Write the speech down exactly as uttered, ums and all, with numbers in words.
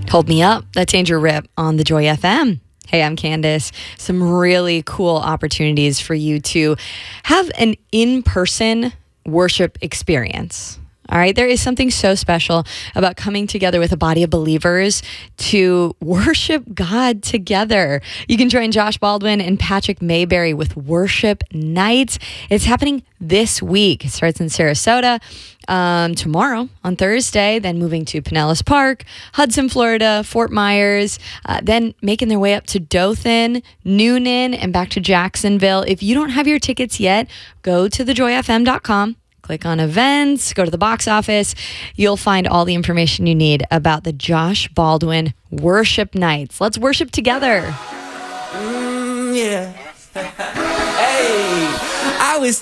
Hold Me Up, that's Andrew Rip on the Joy F M. Hey, I'm Candace. Some really cool opportunities for you to have an in-person worship experience. All right, there is something so special about coming together with a body of believers to worship God together. You can join Josh Baldwin and Patrick Mayberry with Worship Nights. It's happening this week. It starts in Sarasota um, tomorrow on Thursday, then moving to Pinellas Park, Hudson, Florida, Fort Myers, uh, then making their way up to Dothan, Noonan, and back to Jacksonville. If you don't have your tickets yet, go to the joy f m dot com. Click on events, go to the box office. You'll find all the information you need about the Josh Baldwin Worship Nights. Let's worship together. Mm, yeah. Hey, I was